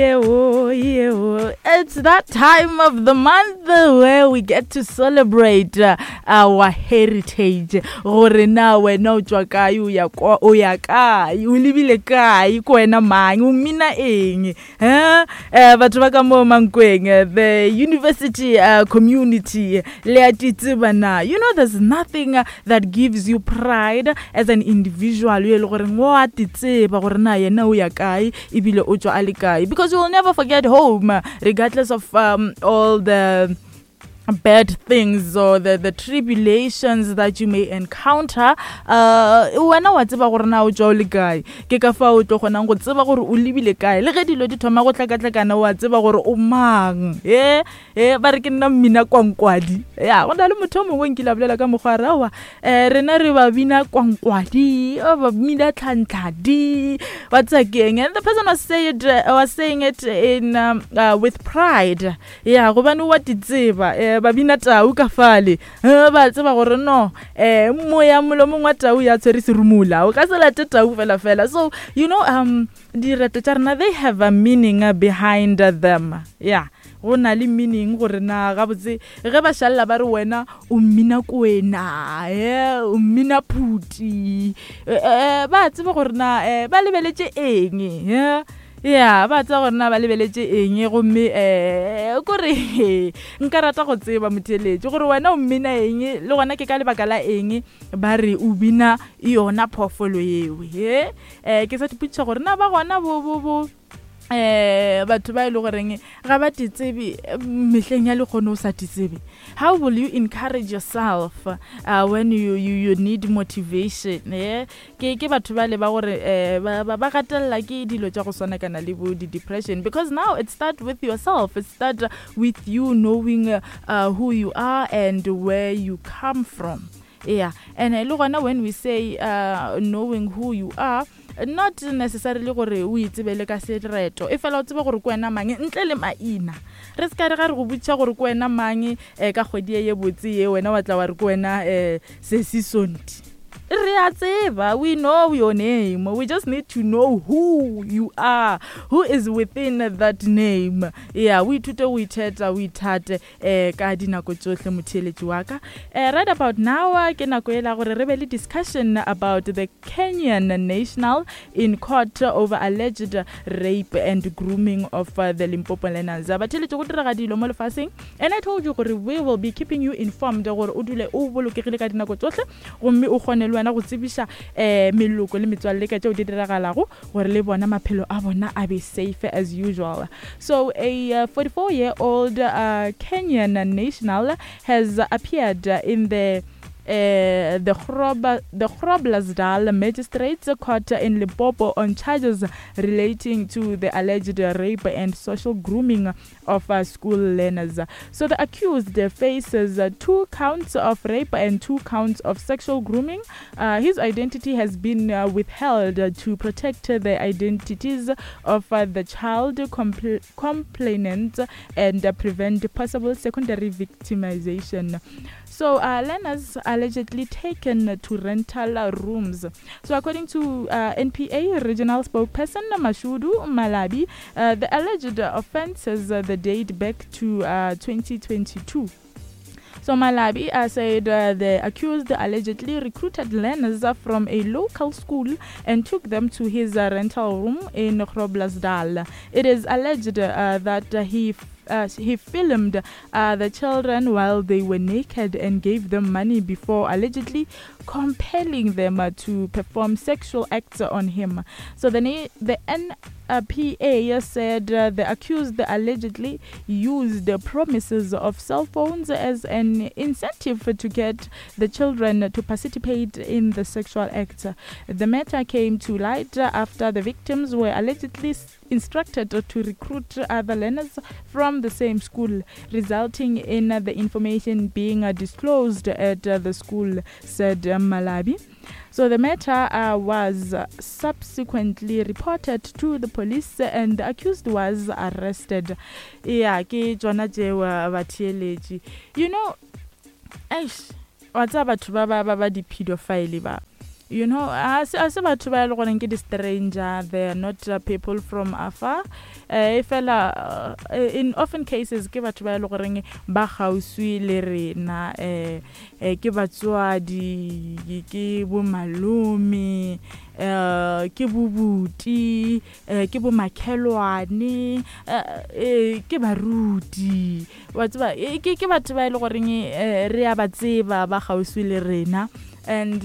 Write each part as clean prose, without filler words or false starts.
It's that time of the month where we get to celebrate our heritage. Gore na wena o tswa kae o ya kae o lebile kae ko wena mang o mina eng batho ba ka mo Mankweng the university community le atitseba na. You know, there's nothing that gives you pride as an individual you le gore ngo atitseba gore na yena o ya kae ibile o tswa ale kae, because you will never forget home regardless of all the bad things or the tribulations that you may encounter. Wena wa tseba gore na o tswa le kae ke ka fa o tlo gona go tseba gore o lebile kae le ge dilo di thoma go tlakatlakana wa tseba gore o mang ba re ke nna mmina kwankwadi go na le motho mongwe nkile bolela ka mogwara wa rena re ba bina kwankwadi ba mina tlhantladi wa tsakeng, and the person was saying it in with pride. Go bana wa tseba ba bina tau ka fale ba tseba gore no moya molomo wa tau ya tshwere serumula o ka se late tau fela. So you know direto tsa rena they have a meaning behind them. Go na le meaning gore na ga botse ge ba shalla ba re wena o mmina kwena o mmina phuti ba tseba gore na ba lebeletse eng ba tsa gore na ba lebeletse eng gomme gore nka rata go tseba motheletsi gore wena o mmina eng le gona ke ka lebaka la eng ba re o bina yona phofolo yewe ke sa diputša gore na ba gona bo batho ba ile goreng ga ba titsebe mehleng ya le kgone o sa titsebe. How will you encourage yourself when you need motivation? Ke batho ba le ba gore ba gatella ke dilo tša go swana kana le bo depression, because now it start with yourself. It start with you knowing who you are and where you come from. And le gona when we say knowing who you are, not necessarily gore o itsebele ka sereto e fela o tseba gore kwena mang ntle le maina. Re ska re ga re go butša gore kwena mang ka kgwedi ye botse ye wena wa tla wa re kwena sesisonti. We know your name. We just need to know who you are, who is within that name. We tuto we theta we tate ka dinako tsohle motheletsi wa ka. Right about now ke nako ela gore re be le discussion about the Kenyan national in court over alleged rape and grooming of the Limpopo learners. Batheletsi go dira ga dilo mo lefaseng, and I told you gore we will be keeping you informed gore o dule o bolokegile ka dinako tsohle gomme o kgone na go tsebisha meloko le metswalle ka tšeo di diragalago gore le bona maphelo a bona a be safe as usual. So a 44-year-old Kenyan national has appeared in the Groblersdal Magistrates Court in Limpopo on charges relating to the alleged rape and social grooming of school learners. So the accused faces 2 counts of rape and 2 counts of sexual grooming. His identity has been withheld to protect the identities of the child complainant and prevent possible secondary victimization. So learners allegedly taken to rental rooms. So according to NPA regional spokesperson Mashudu Malabi, the alleged offences date back to 2022. So Malabi said the accused allegedly recruited learners from a local school and took them to his rental room in Groblersdal. It is alleged that he filmed the children while they were naked and gave them money before allegedly compelling them to perform sexual acts on him. So the NPA said the accused allegedly used the promises of cell phones as an incentive to get the children to participate in the sexual act. The matter came to light after the victims were allegedly instructed to recruit other learners from the same school, resulting in the information being disclosed at the school, said Malabi. So the matter was subsequently reported to the police and the accused was arrested. Ke tsona tsewa bathieleji. You know, what's about ba di pedophile ba. you know, as batho ba le goreng ke di stranger, they're not people from afar. Fela in often cases ke batho ba le goreng ba gauswi le rena, ke batswadi, ke bo malome, ke bobuti, ke bo makhelwane, ke baruti, wa tseba ke batho ba le goreng re a ba tseba ba gauswi le rena. And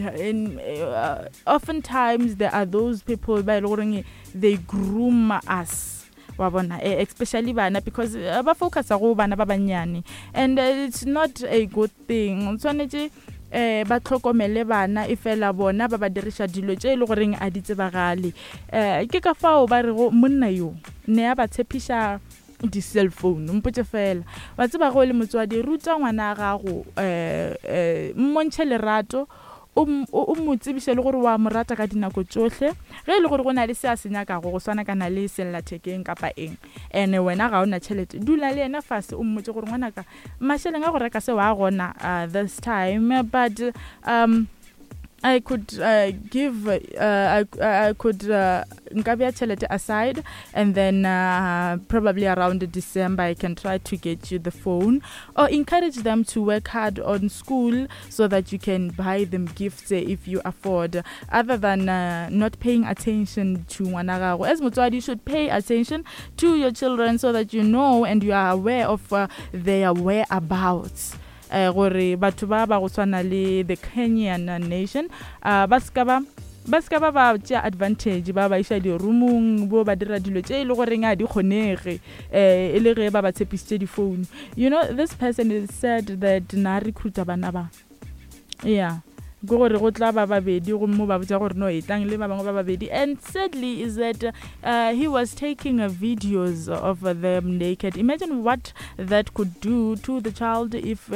oftentimes there are those people by they groom us, especially bana, because ba focus go bana ba banyane, and it's not a good thing. Tshwanetse ba tlhokomele bana ifela bona ba ba dirisha dilo tse le goreng a di tsebagale. Ke ka fao ba re go monna yo ne a ba tshepisha di cell phone mpotse fela ba tseba go le motswadi ruta ngwana gago mmontshe lerato o mo tsebise le gore wa morata ka dinako tsohle ge le gore go na le se a senya ka go swana kana le sella thekeng kapa eng ene wena ga ona tšhelete dula le ena fase o mmotse gore ngwana ka masheleng a go reka se wa gona this time, but I could give I could ngabia tšhelete aside, and then probably around December I can try to get you the phone, or encourage them to work hard on school so that you can buy them gifts if you afford, other than not paying attention to ngwana. As motswadi, you should pay attention to your children so that you know and you are aware of their whereabouts. Gore batho ba go tswana le the Kenyan nation ba ska ba tja advantage ba isha di roomong bo ba dira dilo tse ile gore nga di kgonege ile ge ba tshepisitse di phone. You know, this person is said that na recruiter bana ba, yeah, go re go tla ba babedi go mo ba botsa gore no etlang le ba bangwe ba babedi. And sadly is that he was taking videos of them naked. Imagine what that could do to the child if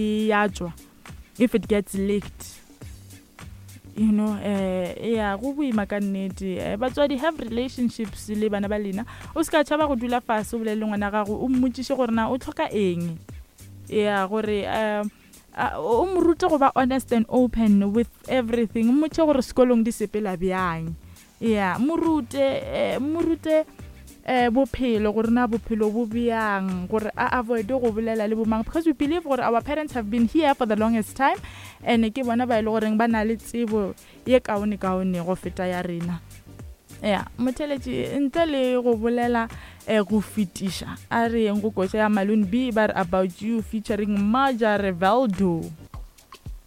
it gets leaked. You know, yeah, go buima ka nnete. Batswadi have relationships le bana ba lena. O ska tshaba go dula fase o bolele ngwana gago o mmotsise gore na o tlhoka eng. Yeah, gore umrute go ba honest and open with everything. Mmotse gore sekolong di sepela byang. Yeah, murute bophelo gore na bophelo bo byang, gore a avoid go bolela le bomang, because we believe gore our parents have been here for the longest time, and ke bona ba ile gore ba na le tsebo ye kaone go feta ya rena. Yeah, motheletši ntle le go bolela go fitisha a re eng go kotse ya Malone B bar about you featuring Maja Revaldo.